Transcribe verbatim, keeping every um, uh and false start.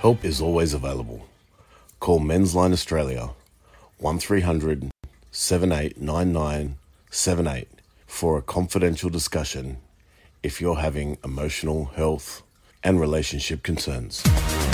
Help is always available. Call Men's Line Australia one three hundred seven eight nine nine seven eight for a confidential discussion if you're having emotional health and relationship concerns.